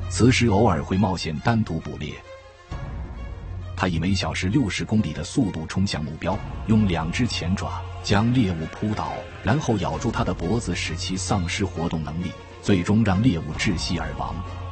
此时偶尔会冒险单独捕猎。他以每小时60公里的速度冲向目标，用2只前爪将猎物扑倒，然后咬住它的脖子，使其丧失活动能力，最终让猎物窒息而亡。